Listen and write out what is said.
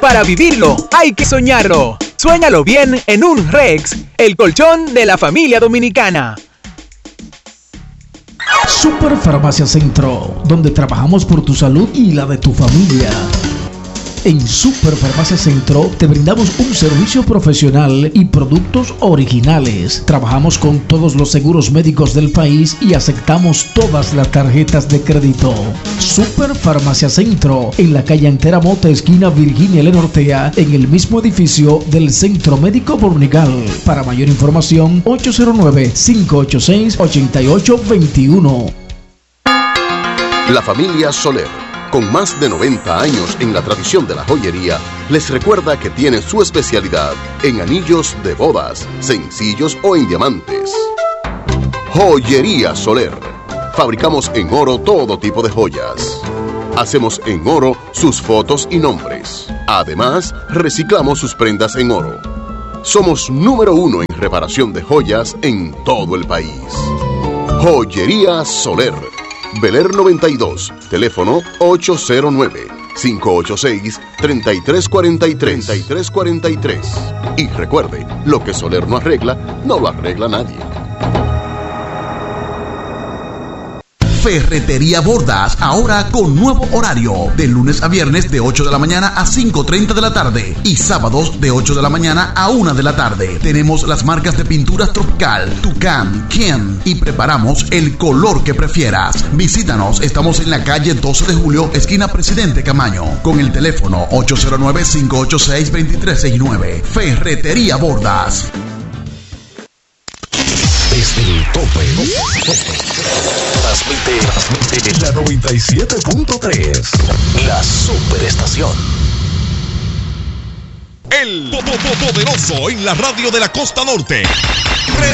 Para vivirlo, hay que soñarlo. Suéñalo bien en un Rex, el colchón de la familia dominicana. Super Farmacia Centro, donde trabajamos por tu salud y la de tu familia. En Super Farmacia Centro te brindamos un servicio profesional y productos originales. Trabajamos con todos los seguros médicos del país y aceptamos todas las tarjetas de crédito. Super Farmacia Centro, en la calle Antera Mota, esquina Virginia Elena Ortea, en el mismo edificio del Centro Médico Bornigal. Para mayor información, 809-586-8821. La familia Soler, con más de 90 años en la tradición de la joyería, les recuerda que tiene su especialidad en anillos de bodas, sencillos o en diamantes. Joyería Soler. Fabricamos en oro todo tipo de joyas. Hacemos en oro sus fotos y nombres. Además, reciclamos sus prendas en oro. Somos número 1 en reparación de joyas en todo el país. Joyería Soler. Beler 92, teléfono 809-586-3343. Y recuerde, lo que Soler no arregla, no lo arregla nadie. Ferretería Bordas, ahora con nuevo horario, de lunes a viernes de 8 de la mañana a 5:30 de la tarde y sábados de 8 de la mañana a 1 de la tarde. Tenemos las marcas de pinturas Tropical, Tucán, Ken y preparamos el color que prefieras. Visítanos, estamos en la calle 12 de Julio, esquina Presidente Camaño, con el teléfono 809-586-2369. Ferretería Bordas. Desde el tope. Transmite la 97.3. La superestación. El poderoso en la radio de la Costa Norte.